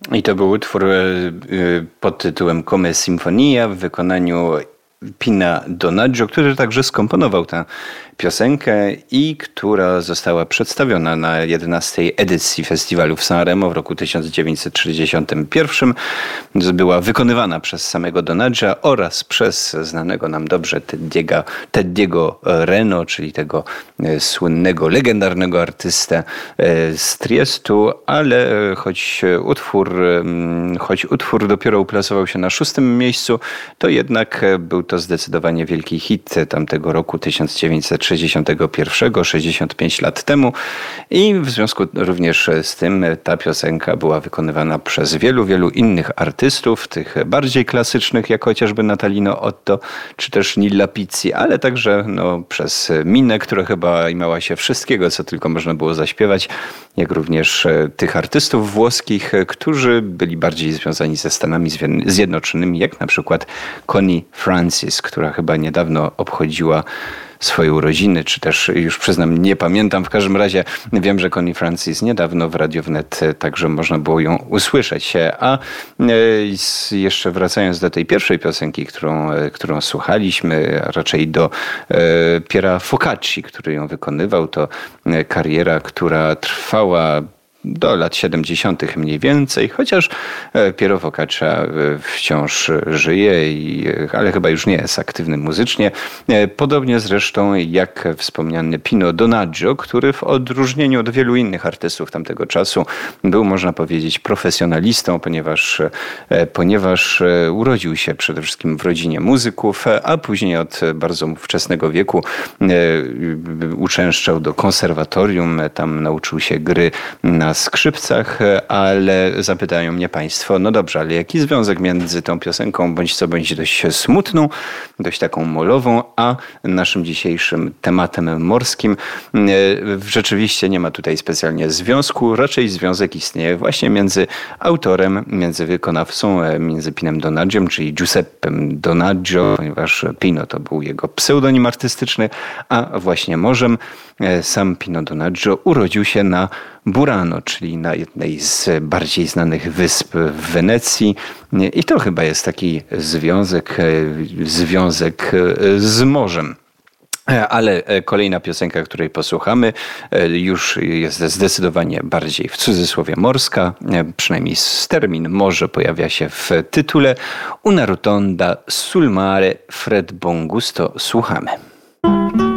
I to był utwór pod tytułem Come Sinfonia w wykonaniu Pina Donaggio, który także skomponował tę piosenkę i która została przedstawiona na 11. edycji festiwalu w Sanremo w roku 1961. Była wykonywana przez samego Donaggia oraz przez znanego nam dobrze Teddiego Reno, czyli tego słynnego, legendarnego artystę z Triestu, ale choć utwór dopiero uplasował się na 6. miejscu, to jednak był to zdecydowanie wielki hit tamtego roku 1961, 65 lat temu, i w związku również z tym ta piosenka była wykonywana przez wielu innych artystów, tych bardziej klasycznych, jak chociażby Natalino Otto, czy też Nilla Pizzi, ale także przez Minę, która chyba imała się wszystkiego, co tylko można było zaśpiewać, jak również tych artystów włoskich, którzy byli bardziej związani ze Stanami Zjednoczonymi, jak na przykład Connie Francis, która chyba niedawno obchodziła swoje urodziny, czy też już przyznam, nie pamiętam. W każdym razie wiem, że Connie Francis niedawno w Radiu Wnet także można było ją usłyszeć. A jeszcze wracając do tej pierwszej piosenki, którą słuchaliśmy, a raczej do Piera Focacci, który ją wykonywał, to kariera, która trwała do lat 70. mniej więcej, chociaż Piero Focaccia wciąż żyje, ale chyba już nie jest aktywny muzycznie. Podobnie zresztą jak wspomniany Pino Donaggio, który w odróżnieniu od wielu innych artystów tamtego czasu był, można powiedzieć, profesjonalistą, ponieważ urodził się przede wszystkim w rodzinie muzyków, a później od bardzo wczesnego wieku uczęszczał do konserwatorium, tam nauczył się gry na skrzypcach, ale zapytają mnie państwo, no dobrze, ale jaki związek między tą piosenką, bądź dość smutną, dość taką molową, a naszym dzisiejszym tematem morskim? Rzeczywiście nie ma tutaj specjalnie związku, raczej związek istnieje właśnie między autorem, między wykonawcą, między Pinem Donaggiem, czyli Giuseppem Donaggio, ponieważ Pino to był jego pseudonim artystyczny, a właśnie morzem sam Pino Donaggio urodził się na Burano, czyli na jednej z bardziej znanych wysp w Wenecji. I to chyba jest taki związek z morzem. Ale kolejna piosenka, której posłuchamy, już jest zdecydowanie bardziej w cudzysłowie morska, przynajmniej termin morze pojawia się w tytule. Una rotonda sul mare, Fred Bongusto. Słuchamy.